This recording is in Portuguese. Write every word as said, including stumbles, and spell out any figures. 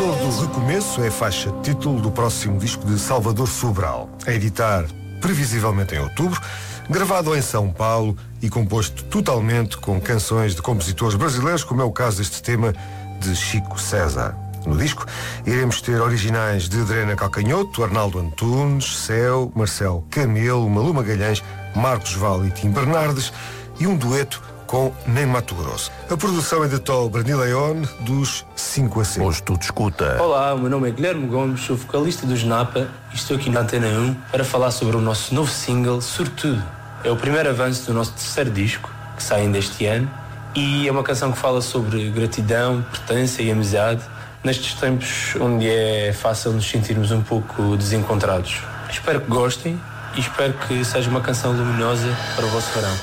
Todo Recomeço é a faixa título do próximo disco de Salvador Sobral, a editar previsivelmente em outubro, gravado em São Paulo e composto totalmente com canções de compositores brasileiros, como é o caso deste tema de Chico César. No disco iremos ter originais de Adriana Calcanhoto, Arnaldo Antunes, Céu, Marcelo Camelo, Malu Magalhães, Marcos Val e Tim Bernardes e um dueto com Nem Mato Grosso. A produção é de Tó Branileone, dos cinco a seis. Hoje tudo escuta. Olá, o meu nome é Guilherme Gomes, sou vocalista dos Napa e estou aqui na Antena um para falar sobre o nosso novo single, Sortudo. É o primeiro avanço do nosso terceiro disco, que sai ainda este ano, e é uma canção que fala sobre gratidão, pertença e amizade, nestes tempos onde é fácil nos sentirmos um pouco desencontrados. Espero que gostem e espero que seja uma canção luminosa para o vosso verão.